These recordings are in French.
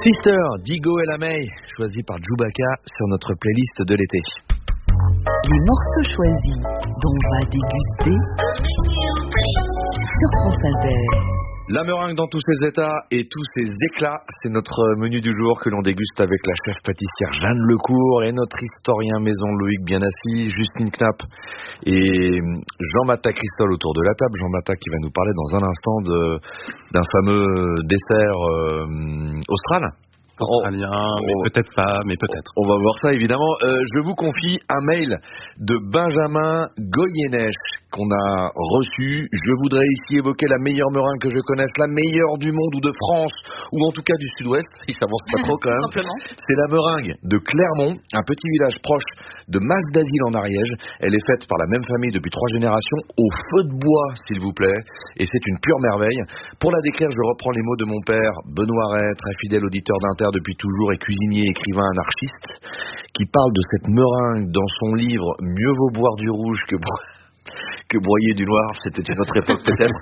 Sister, Digo et la May, choisi par Chewbacca sur notre playlist de l'été. Les morceaux choisis dont on va déguster sur France Inter. La meringue dans tous ses états et tous ses éclats, c'est notre menu du jour que l'on déguste avec la chef pâtissière Jeanne Lecourt et notre historien maison Loïc bien assis, Justine Knapp et Jean-Matta Christol autour de la table. Jean-Matta qui va nous parler dans un instant d'un fameux dessert austral. Australien, mais peut-être pas, mais peut-être. On va voir ça évidemment. Je vous confie un mail de Benjamin Goyeneche qu'on a reçu. Je voudrais ici évoquer la meilleure meringue que je connaisse, la meilleure du monde ou de France, ou en tout cas du Sud-Ouest, il s'avance pas trop quand même. Simplement. C'est la meringue de Clermont, un petit village proche de Mas d'Asile en Ariège. Elle est faite par la même famille depuis 3 générations, au feu de bois s'il vous plaît, et c'est une pure merveille. Pour la décrire, je reprends les mots de mon père, Benoît Ray, très fidèle auditeur d'Inter depuis toujours et cuisinier, écrivain, anarchiste, qui parle de cette meringue dans son livre Mieux vaut boire du rouge que broyer du noir. C'était une autre époque peut-être.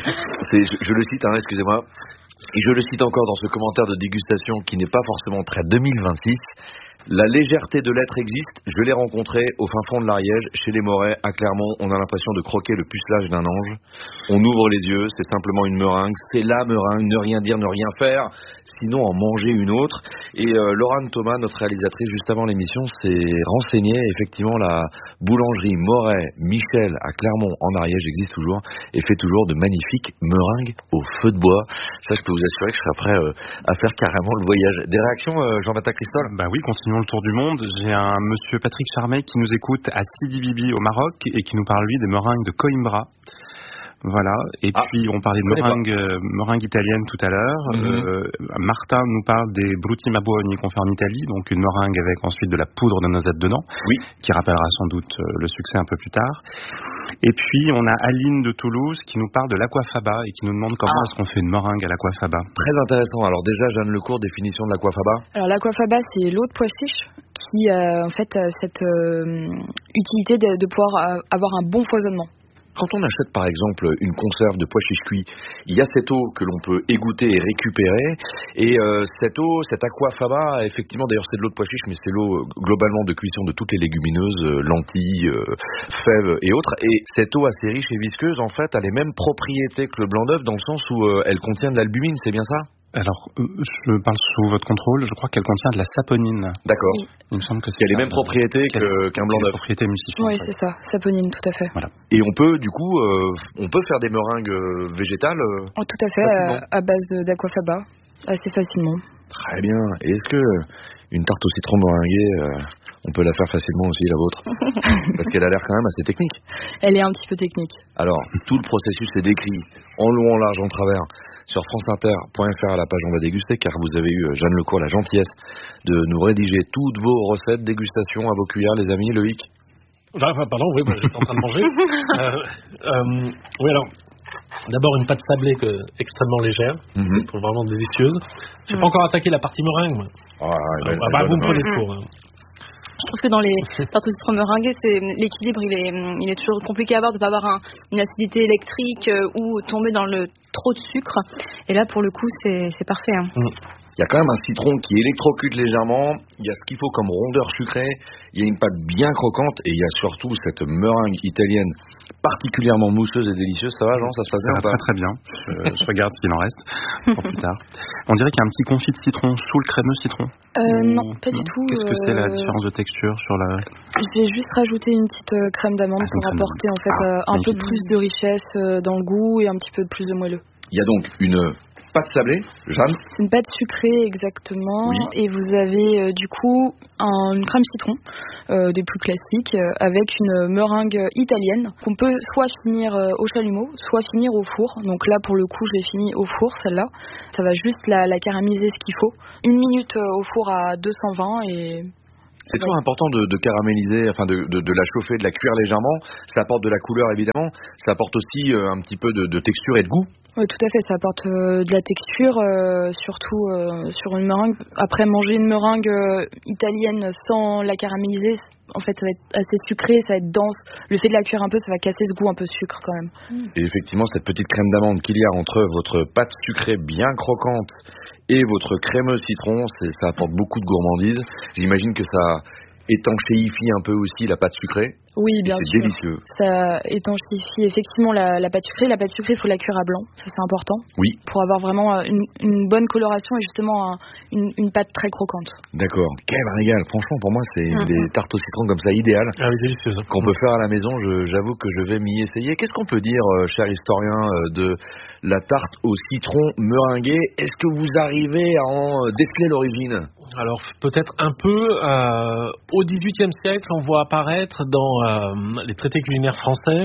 Je le cite, excusez-moi. Et je le cite encore dans ce commentaire de dégustation qui n'est pas forcément très 2026. La légèreté de l'être existe, je l'ai rencontré au fin fond de l'Ariège, chez les Morais, à Clermont. On a l'impression de croquer le pucelage d'un ange. On ouvre les yeux, c'est simplement une meringue, c'est la meringue, ne rien dire, ne rien faire, sinon en manger une autre. Et Laurent Thomas, notre réalisatrice, juste avant l'émission, s'est renseignée. Effectivement, la boulangerie Moret Michel à Clermont, en Ariège, existe toujours et fait toujours de magnifiques meringues au feu de bois. Ça, je peux vous assurer que je serai prêt à faire carrément le voyage. Des réactions, Jean-Matta Christol? Bah oui, continuons le tour du monde. J'ai un monsieur Patrick Charmet qui nous écoute à Sidi Bibi au Maroc et qui nous parle lui des meringues de Coimbra. Voilà. Et puis on parlait de meringue italienne tout à l'heure. Martin nous parle des brutti mabuoni qu'on fait en Italie, donc une meringue avec ensuite de la poudre de noisette dedans, qui rappellera sans doute le succès un peu plus tard. Et puis on a Aline de Toulouse qui nous parle de l'aquafaba et qui nous demande comment est-ce qu'on fait une meringue à l'aquafaba. Très intéressant. Alors déjà, Jeanne Lecourt, définition de l'aquafaba. Alors l'aquafaba, c'est l'eau de pois chiche qui en fait a cette utilité de pouvoir avoir un bon foisonnement. Quand on achète par exemple une conserve de pois chiches cuits, il y a cette eau que l'on peut égoutter et récupérer. Et cette eau, cette aquafaba, effectivement, d'ailleurs c'est de l'eau de pois chiches, mais c'est l'eau globalement de cuisson de toutes les légumineuses, lentilles, fèves et autres. Et cette eau assez riche et visqueuse, en fait, a les mêmes propriétés que le blanc d'œuf dans le sens où elle contient de l'albumine, c'est bien ça ? Alors, je parle sous votre contrôle, je crois qu'elle contient de la saponine. D'accord. Oui. Il me semble que c'est... Il y a les mêmes propriétés qu'un blanc d'œuf. Propriétés emulsifiantes. Oui, c'est ça, saponine, tout à fait. Voilà. Et on peut, du coup, faire des meringues végétales tout à fait, à base d'aquafaba, assez facilement. Très bien. Et est-ce que une tarte au citron meringuée, on peut la faire facilement aussi, la vôtre? Parce qu'elle a l'air quand même assez technique. Elle est un petit peu technique. Alors, tout le processus est décrit en long, en large, en travers sur franceinter.fr à la page On va déguster, car vous avez eu, Jeanne Lecourt, la gentillesse de nous rédiger toutes vos recettes, dégustation à vos cuillères, les amis. Loïc? Pardon, oui, j'étais en train de manger. Oui, alors, d'abord une pâte sablée extrêmement légère, vraiment délicieuse. Je n'ai pas encore attaqué la partie meringue, moi. Vous me prenez de court. Je trouve que dans les tartes au citron meringuées, l'équilibre il est toujours compliqué à avoir, de ne pas avoir une acidité électrique ou tomber dans le trop de sucre. Et là, pour le coup, c'est parfait. Il y a quand même un citron qui électrocute légèrement, il y a ce qu'il faut comme rondeur sucrée, il y a une pâte bien croquante et il y a surtout cette meringue italienne particulièrement mousseuse et délicieuse. Ça va, Jean? Ça se passe bien? Ça va très bien. Je regarde ce qu'il en reste pour plus tard. On dirait qu'il y a un petit confit de citron sous le crémeux citron. Non, pas du tout. Qu'est-ce que c'est la différence de texture sur la... Je vais juste rajouter une petite crème d'amande pour apporter en fait un peu plus de richesse dans le goût et un petit peu plus de moelleux. Il y a donc une pâte sablée, Jeanne? C'est une pâte sucrée exactement, et vous avez du coup une crème citron des plus classiques avec une meringue italienne qu'on peut soit finir au chalumeau, soit finir au four. Donc là pour le coup je l'ai fini au four celle-là. Ça va juste la caraméliser ce qu'il faut. 1 minute au four à 220 et... C'est toujours important de caraméliser, enfin de la chauffer, de la cuire légèrement. Ça apporte de la couleur évidemment. Ça apporte aussi un petit peu de texture et de goût. Oui, tout à fait. Ça apporte de la texture, surtout sur une meringue. Après, manger une meringue italienne sans la caraméliser, en fait, ça va être assez sucré, ça va être dense. Le fait de la cuire un peu, ça va casser ce goût un peu sucre quand même. Et effectivement, cette petite crème d'amande qu'il y a entre votre pâte sucrée bien croquante et votre crémeuse citron, ça apporte beaucoup de gourmandise. J'imagine que ça étanchéifie un peu aussi la pâte sucrée. Oui, bien sûr. C'est délicieux. Ça étanchéifie effectivement la pâte sucrée. La pâte sucrée, il faut la cuire à blanc, ça c'est important. Oui. Pour avoir vraiment une bonne coloration et justement une pâte très croquante. D'accord. Quel régal. Franchement, pour moi, c'est des tartes au citron comme ça idéales. Ah oui, délicieuses. Qu'on peut faire à la maison. J'avoue que je vais m'y essayer. Qu'est-ce qu'on peut dire, cher historien, de la tarte au citron meringuée? Est-ce que vous arrivez à en déceler l'origine? Alors peut-être un peu. Au XVIIIe siècle, on voit apparaître dans les traités culinaires français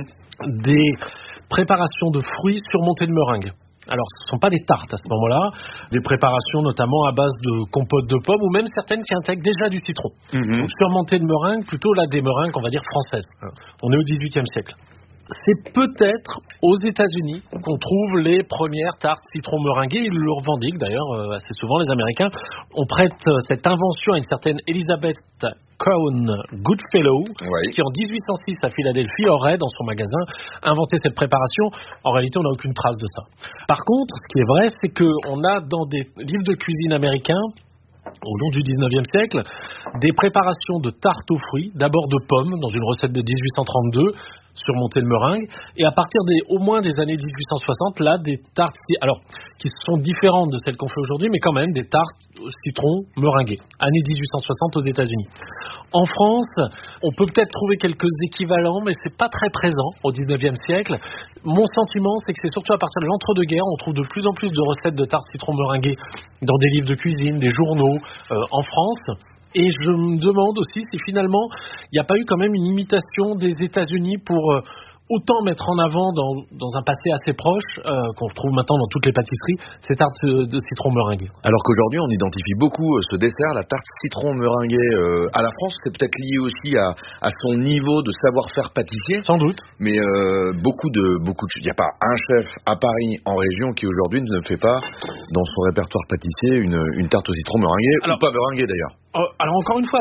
des préparations de fruits surmontées de meringue. Alors, ce ne sont pas des tartes à ce moment-là, des préparations notamment à base de compote de pommes ou même certaines qui intègrent déjà du citron. Donc, surmontées de meringue, plutôt là des meringues, on va dire françaises. On est au XVIIIe siècle. C'est peut-être aux États-Unis qu'on trouve les premières tartes citron meringuées. Ils le revendiquent d'ailleurs assez souvent, les Américains. On prête cette invention à une certaine Elizabeth Cohn Goodfellow, qui en 1806 à Philadelphie aurait, dans son magasin, inventé cette préparation. En réalité, on n'a aucune trace de ça. Par contre, ce qui est vrai, c'est qu'on a dans des livres de cuisine américains, au long du 19e siècle, des préparations de tartes aux fruits, d'abord de pommes, dans une recette de 1832, surmontée de meringue, et à partir au moins des années 1860, là, des tartes, alors, qui sont différentes de celles qu'on fait aujourd'hui, mais quand même des tartes au citron meringuées, années 1860 aux États-Unis. En France, on peut peut-être trouver quelques équivalents, mais c'est pas très présent au 19e siècle. Mon sentiment, c'est que c'est surtout à partir de l'entre-deux-guerres, on trouve de plus en plus de recettes de tartes citron meringuées dans des livres de cuisine, des journaux, en France. Et je me demande aussi si finalement il n'y a pas eu quand même une imitation des États-Unis pour autant mettre en avant dans un passé assez proche, qu'on retrouve maintenant dans toutes les pâtisseries, ces tartes de citron meringuées. Alors qu'aujourd'hui on identifie beaucoup ce dessert, la tarte citron meringuée à la France. C'est peut-être lié aussi à son niveau de savoir-faire pâtissier. Sans doute. Mais beaucoup de il n'y a pas un chef à Paris en région qui aujourd'hui ne fait pas dans son répertoire pâtissier une tarte au citron meringuée, ou pas meringuée d'ailleurs. Alors encore une fois,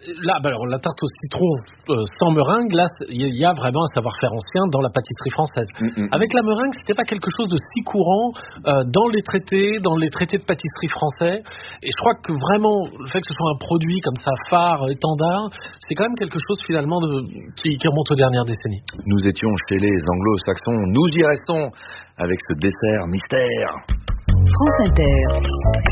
la tarte au citron sans meringue, là, il y a vraiment un savoir-faire ancien dans la pâtisserie française. Avec la meringue, c'était pas quelque chose de si courant dans les traités de pâtisserie français. Et je crois que vraiment, le fait que ce soit un produit comme ça, phare, étendard, c'est quand même quelque chose finalement qui remonte aux dernières décennies. Nous étions chez les anglo-saxons, nous y restons avec ce dessert mystère. France Inter.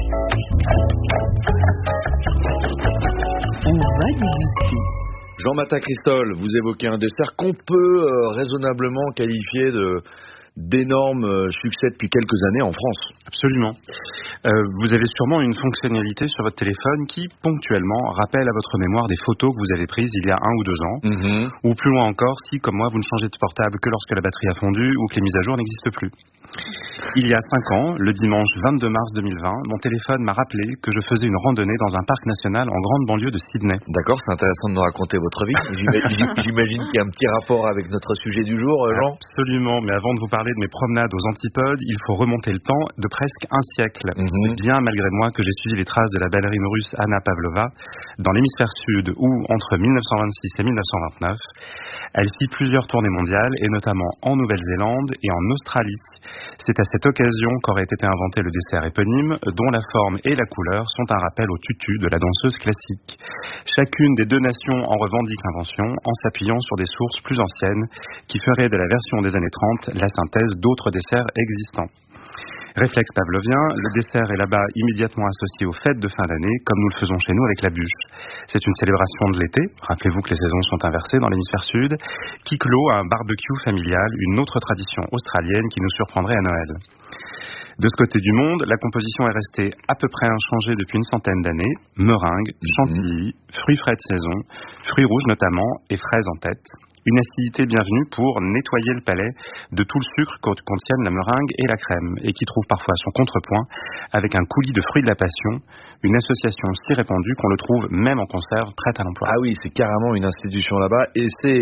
On va déguster. Jean-Martin Christol, vous évoquez un dessert qu'on peut raisonnablement qualifier d'énorme succès depuis quelques années en France. Absolument. Vous avez sûrement une fonctionnalité sur votre téléphone qui, ponctuellement, rappelle à votre mémoire des photos que vous avez prises il y a 1 ou 2 ans. Ou plus loin encore, si, comme moi, vous ne changez de portable que lorsque la batterie a fondu ou que les mises à jour n'existent plus. Il y a 5 ans, le dimanche 22 mars 2020, mon téléphone m'a rappelé que je faisais une randonnée dans un parc national en grande banlieue de Sydney. D'accord, c'est intéressant de nous raconter votre vie. J'imagine qu'il y a un petit rapport avec notre sujet du jour, Jean. Absolument, mais avant de vous parler de mes promenades aux antipodes, il faut remonter le temps de presque un siècle. C'est bien malgré moi que j'ai suivi les traces de la ballerine russe Anna Pavlova dans l'hémisphère sud où, entre 1926 et 1929, elle fit plusieurs tournées mondiales et notamment en Nouvelle-Zélande et en Australie. C'est à cette occasion qu'aurait été inventé le dessert éponyme dont la forme et la couleur sont un rappel au tutu de la danseuse classique. Chacune des 2 nations en revendique l'invention en s'appuyant sur des sources plus anciennes qui feraient de la version des années 30 la synthèse d'autres desserts existants. Réflexe pavlovien, le dessert est là-bas immédiatement associé aux fêtes de fin d'année, comme nous le faisons chez nous avec la bûche. C'est une célébration de l'été, rappelez-vous que les saisons sont inversées dans l'hémisphère sud, qui clôt un barbecue familial, une autre tradition australienne qui nous surprendrait à Noël. De ce côté du monde, la composition est restée à peu près inchangée depuis une centaine d'années. Meringue, chantilly, fruits frais de saison, fruits rouges notamment, et fraises en tête. Une acidité bienvenue pour nettoyer le palais de tout le sucre que contiennent la meringue et la crème, et qui trouve parfois son contrepoint avec un coulis de fruits de la passion, une association si répandue qu'on le trouve même en conserve prête à l'emploi. Ah oui, c'est carrément une institution là-bas, et c'est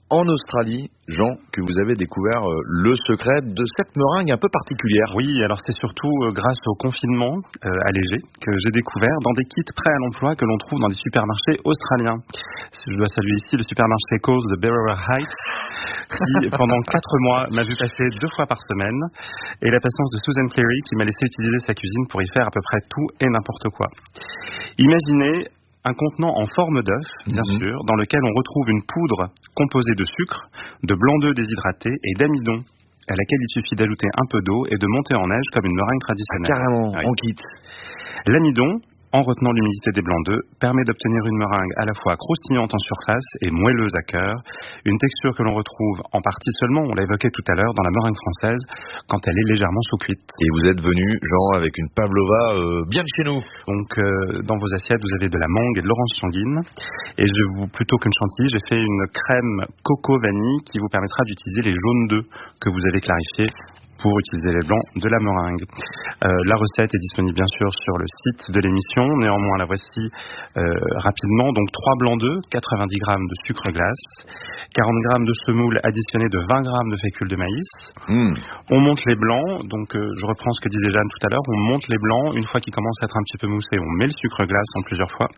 en Australie, Jean, que vous avez découvert le secret de cette meringue un peu particulière. Oui, alors c'est surtout grâce au confinement allégé que j'ai découvert dans des kits prêts à l'emploi que l'on trouve dans des supermarchés australiens. Je dois saluer ici le supermarché Coles de Berowra Heights, qui pendant 4 mois m'a vu passer 2 fois par semaine, et la patience de Susan Carey qui m'a laissé utiliser sa cuisine pour y faire à peu près tout et n'importe quoi. Imaginez un contenant en forme d'œuf, bien sûr, dans lequel on retrouve une poudre composée de sucre, de blanc d'œuf déshydraté et d'amidon, à laquelle il suffit d'ajouter un peu d'eau et de monter en neige comme une meringue traditionnelle. Carrément, oui. En kit. L'amidon, en retenant l'humidité des blancs d'œufs, permet d'obtenir une meringue à la fois croustillante en surface et moelleuse à cœur, une texture que l'on retrouve en partie seulement, on l'a évoqué tout à l'heure, dans la meringue française, quand elle est légèrement sous-cuite. Et vous êtes venu, Jean, avec une pavlova bien de chez nous. Donc, dans vos assiettes, vous avez de la mangue et de l'orange sanguine. Et plutôt qu'une chantilly, j'ai fait une crème coco-vanille qui vous permettra d'utiliser les jaunes d'œufs que vous avez clarifiés pour utiliser les blancs de la meringue. La recette est disponible bien sûr sur le site de l'émission. Néanmoins, la voici rapidement. Donc 3 blancs d'œufs, 90 g de sucre glace, 40 g de semoule additionné de 20 g de fécule de maïs. On monte les blancs. Donc je reprends ce que disait Jeanne tout à l'heure. On monte les blancs. Une fois qu'ils commencent à être un petit peu moussés, on met le sucre glace en plusieurs fois.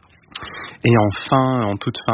Et en toute fin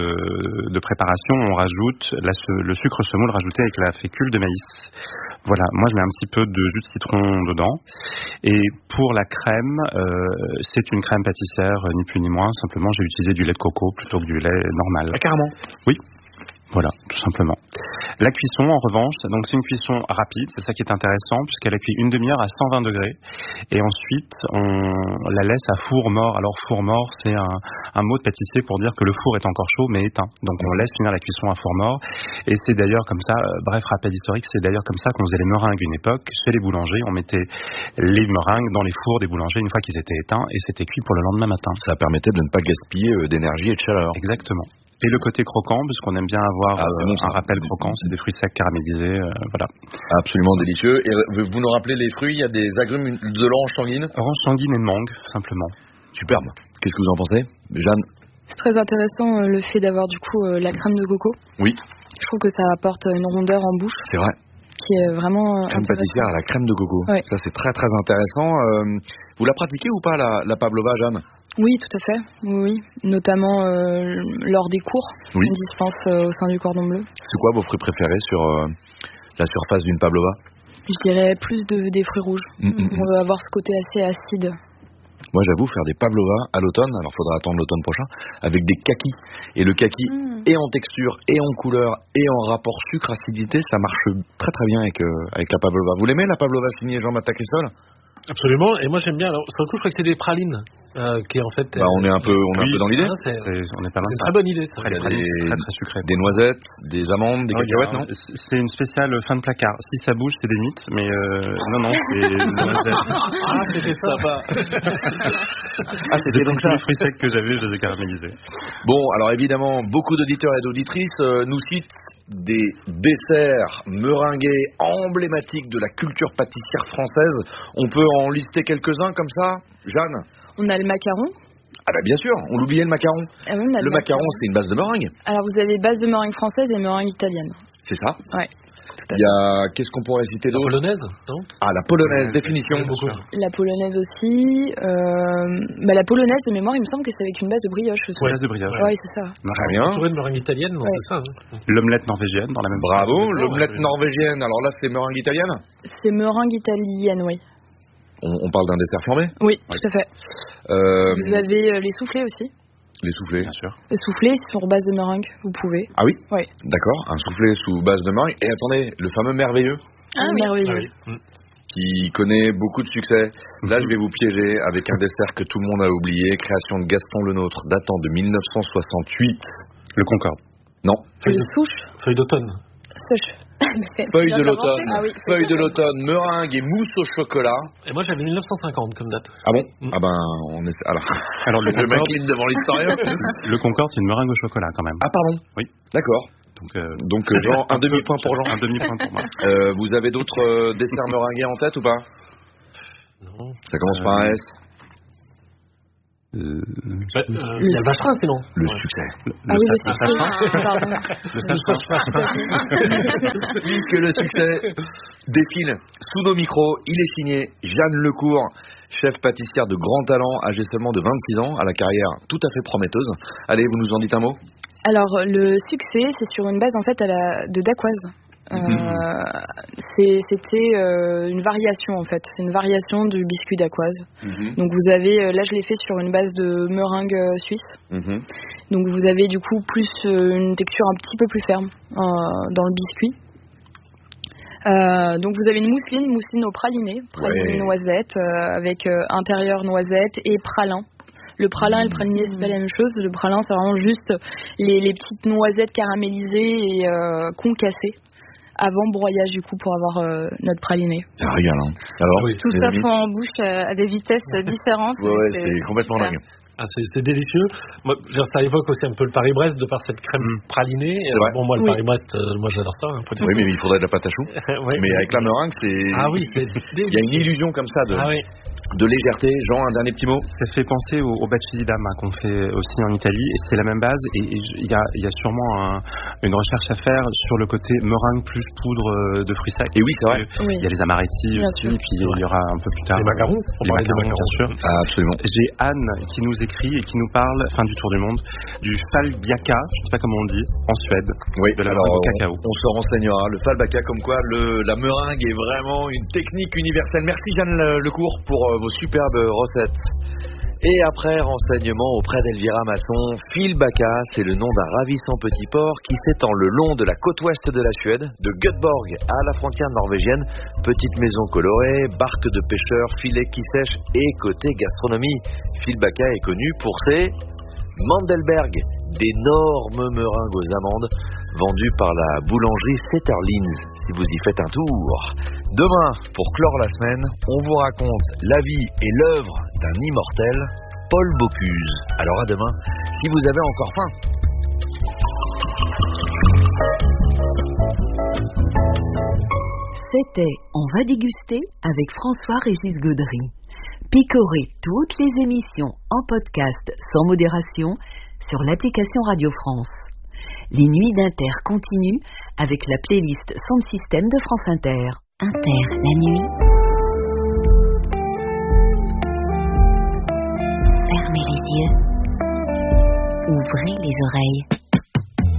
de préparation, on rajoute le sucre semoule rajouté avec la fécule de maïs. Voilà, moi je mets un petit peu de jus de citron dedans. Et pour la crème, c'est une crème pâtissière, ni plus ni moins. Simplement, j'ai utilisé du lait de coco plutôt que du lait normal. Ah, carrément. Oui. Voilà, tout simplement. La cuisson, en revanche, donc c'est une cuisson rapide, c'est ça qui est intéressant, puisqu'elle a cuit une demi-heure à 120 degrés. Et ensuite, on la laisse à four mort. Alors, four mort, c'est un mot de pâtissier pour dire que le four est encore chaud, mais éteint. Donc, on laisse finir la cuisson à four mort. Et c'est d'ailleurs comme ça, bref rappel historique, c'est d'ailleurs comme ça qu'on faisait les meringues une époque. Chez les boulangers, on mettait les meringues dans les fours des boulangers une fois qu'ils étaient éteints, et c'était cuit pour le lendemain matin. Ça permettait de ne pas gaspiller d'énergie et de chaleur. Exactement. Et le côté croquant, puisqu'on aime bien avoir un rappel croquant, c'est des fruits secs caramélisés, voilà. Absolument délicieux. Et vous nous rappelez les fruits, il y a des agrumes, de l'orange sanguine. Orange sanguine et mangue, simplement. Superbe. Qu'est-ce que vous en pensez, Jeanne? C'est très intéressant le fait d'avoir du coup la crème de coco. Oui. Je trouve que ça apporte une rondeur en bouche. C'est vrai. Qui est vraiment crème pâtissière à la crème de coco. Ouais. Ça c'est très très intéressant. Vous la pratiquez ou pas la pavlova, Jeanne? Oui, tout à fait. Oui, notamment lors des cours qu'on dispense au sein du Cordon Bleu. C'est quoi vos fruits préférés sur la surface d'une pavlova? Je dirais plus des fruits rouges. On veut avoir ce côté assez acide. Moi, j'avoue, faire des pavlovas à l'automne, alors faudra attendre l'automne prochain, avec des kakis. Et le kaki, et en texture, et en couleur, et en rapport sucre-acidité, ça marche très très bien avec la pavlova. Vous l'aimez, la pavlova signée Jean-Baptiste Cristol? Absolument, et moi j'aime bien. Alors, sur le coup, je crois que c'est des pralines, qui en fait. On est un peu dans l'idée. On est pas loin. C'est une très bonne idée. Après, les pralines, c'est très très sucré. Des noisettes, des amandes, des cacahuètes, non? C'est une spéciale fin de placard. Si ça bouge, c'est des mythes, mais non, c'est des noisettes. Ah, c'était ça. C'était donc ça. Les fruits secs que j'avais, je les ai caramélisés. Bon, alors évidemment, beaucoup d'auditeurs et d'auditrices nous citent des desserts meringués emblématiques de la culture pâtissière française. On peut en lister quelques-uns comme ça, Jeanne? On a le macaron. Ah bah bien sûr, on l'oubliait le macaron. Ah oui, on a le macaron, c'est une base de meringue. Alors vous avez base de meringue française et meringue italienne. C'est ça? Ouais. Il y a, qu'est-ce qu'on pourrait citer d'autre? La polonaise, non? Ah, la polonaise, définition. La polonaise aussi. La polonaise, de mémoire, il me semble que c'est avec une base de brioche aussi. Ouais, base de brioche. Oui, c'est ça. Très bien. Entouré de meringue italienne, non, c'est ça. L'omelette norvégienne, dans la même. Bravo, l'omelette norvégienne. Alors là, c'est meringue italienne? C'est meringue italienne, oui. On parle d'un dessert flambé? Oui, tout à fait. Vous avez les soufflés aussi. Les soufflés, bien sûr. Le soufflé sur base de meringue, vous pouvez. Ah oui? Oui. D'accord, un soufflé sous base de meringue. Et attendez, le fameux merveilleux. Ah, merveilleux. Ah, oui. Qui connaît beaucoup de succès. Là, je vais vous piéger avec un dessert que tout le monde a oublié, création de Gaston Lenôtre, datant de 1968. Le Concorde. Non. Feuille de souche. Feuille d'automne. Sèche. Feuille de l'automne. Ah oui, feuille de l'automne, meringue et mousse au chocolat. Et moi j'avais 1950 comme date. Ah bon? Ah ben, on est. Alors le je m'incline devant l'historien. Le Concorde, c'est une meringue au chocolat quand même. Ah pardon. Oui. D'accord. Donc Jean, un demi-point pour Jean. Un demi-point pour moi. Vous avez d'autres desserts meringués en tête ou pas? Non. Ça commence par un S. Il y a le vacherin, sinon. Le succès. Le succès. Pardon. Puisque le succès défile sous nos micros, il est signé Jeanne Lecourt, chef pâtissière de grand talent, âgée seulement de 26 ans, à la carrière tout à fait prometteuse. Allez, vous nous en dites un mot ? Alors, le succès, c'est sur une base en fait de dacquoise. C'était une variation en fait, c'est une variation du biscuit dacquoise. Donc vous avez, là je l'ai fait sur une base de meringue suisse. Donc vous avez du coup plus une texture un petit peu plus ferme dans le biscuit. Donc vous avez une mousseline au praliné noisette avec intérieur noisette et pralin. Le pralin et le praliné, c'est pas la même chose. Le pralin, c'est vraiment juste les petites noisettes caramélisées et concassées avant broyage du coup pour avoir notre praliné. Ça régale, hein. Alors, tout ça fond en bouche à des vitesses différentes. C'est complètement dingue. C'est délicieux. Moi, ça évoque aussi un peu le Paris-Brest de par cette crème pralinée. Bon, moi, le Paris-Brest, moi, j'adore ça. Oui, mais il faudrait de la pâte à choux. Mais avec la meringue, il y a une illusion comme ça de légèreté. Jean, un dernier petit mot. Ça fait penser au bacci di dama qu'on fait aussi en Italie, et c'est la même base. Et il y a sûrement une recherche à faire sur le côté meringue plus poudre de fruits secs. Et oui, c'est vrai. Il y a les amaretti aussi, et puis il y aura un peu plus tard les macarons. Bien sûr. Ah, absolument. J'ai Anne qui nous écrit et qui nous parle, fin du tour du monde, du falbaka, je ne sais pas comment on dit, en Suède. Oui, de la cacao. On se renseignera. Le falbaka, comme quoi la meringue est vraiment une technique universelle. Merci Jeanne Lecourt pour vos superbes recettes. Et après renseignement auprès d'Elvira Masson, Filbaka, c'est le nom d'un ravissant petit port qui s'étend le long de la côte ouest de la Suède, de Göteborg à la frontière norvégienne. Petite maison colorée, barque de pêcheurs, filets qui sèchent et côté gastronomie, Filbaka est connu pour ses Mandelberg, d'énormes meringues aux amandes vendues par la boulangerie Setterlins, si vous y faites un tour. Demain, pour clore la semaine, on vous raconte la vie et l'œuvre d'un immortel, Paul Bocuse. Alors à demain, si vous avez encore faim. C'était On va déguster avec François-Régis Gaudry. Picorez toutes les émissions en podcast sans modération sur l'application Radio France. Les nuits d'Inter continuent avec la playlist Sound System de France Inter. Inter, la nuit. Fermez les yeux. Ouvrez les oreilles.